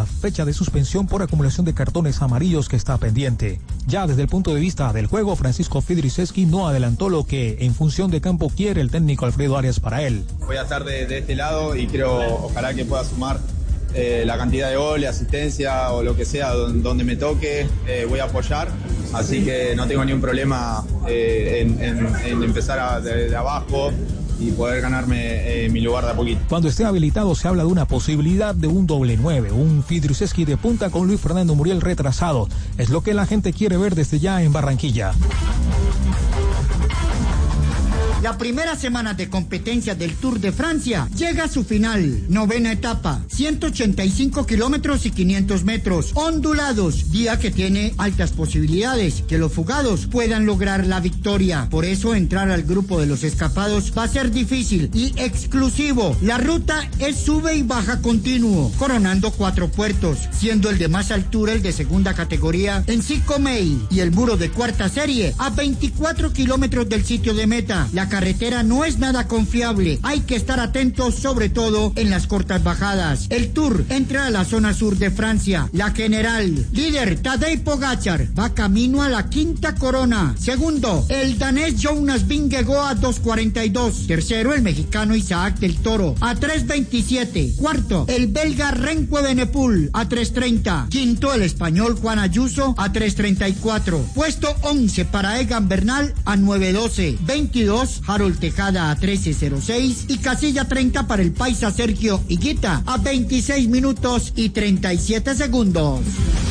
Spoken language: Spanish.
la fecha de suspensión por acumulación de cartones amarillos que está pendiente. Ya desde el punto de vista del juego, Francisco Fidriševski no adelantó lo que en función de campo quiere el técnico Alfredo Arias para él. Voy a estar de este lado y creo, ojalá que pueda sumar la cantidad de goles, asistencia o lo que sea, donde me toque, voy a apoyar. Así que no tengo ningún problema en empezar de abajo y poder ganarme mi lugar de a poquito. Cuando esté habilitado se habla de una posibilidad de un doble 9, un Fidriševski de punta con Luis Fernando Muriel retrasado. Es lo que la gente quiere ver desde ya en Barranquilla. La primera semana de competencia del Tour de Francia llega a su final. 9ª etapa, 185 kilómetros y 500 metros, ondulados, día que tiene altas posibilidades que los fugados puedan lograr la victoria. Por eso entrar al grupo de los escapados va a ser difícil y exclusivo. La ruta es sube y baja continuo, coronando 4 puertos, siendo el de más altura el de segunda categoría en Sicomey y el muro de cuarta serie a 24 kilómetros del sitio de meta. La carretera no es nada confiable, hay que estar atentos sobre todo en las cortas bajadas. El Tour entra a la zona sur de Francia. La general, líder Tadej Pogačar, va camino a la 5ª corona. Segundo, el danés Jonas Vingegaard a 2:42. Tercero, el mexicano Isaac del Toro a 3:27. Cuarto, el belga Remco Evenepoel a 3:30. Quinto, el español Juan Ayuso a 3:34. Puesto 11 para Egan Bernal a 9:12. 22, Harold Tejada a 13:06 y casilla 30 para el paisa Sergio Higuita a 26 minutos y 37 segundos.